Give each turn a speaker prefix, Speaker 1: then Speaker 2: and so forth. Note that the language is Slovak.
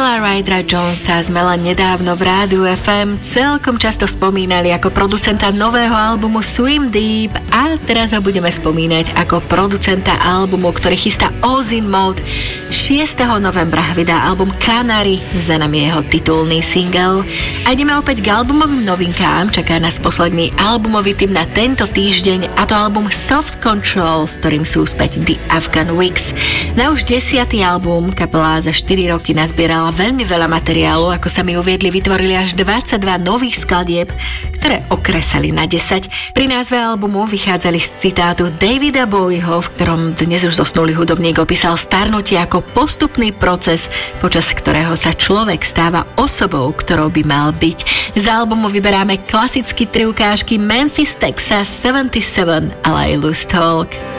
Speaker 1: Nila Rydera Jonesa sme len nedávno v Rádiu FM celkom často spomínali ako producenta nového albumu Swim Deep a teraz ho budeme spomínať ako producenta albumu, ktorý chystá Ozin Mode. 6. novembra vydá album Canary, za nami jeho titulný single. A ideme opäť k albumovým novinkám, čaká nás posledný albumový tip na tento týždeň a to album Soft Control, s ktorým sú späť The Afghan Wigs. Na už 10. album kapela za 4 roky nazbierala veľmi veľa materiálu, ako sa mi uviedli, vytvorili až 22 nových skladieb, ktoré okresali na 10. Pri názve albumu vychádzali z citátu Davida Bowieho, v ktorom dnes už zosnulý hudobník opísal starnutie ako postupný proces, počas ktorého sa človek stáva osobou, ktorou by mal byť. Z albumu vyberáme klasicky tri ukážky Memphis, Texas, 77 a I Lose Talk.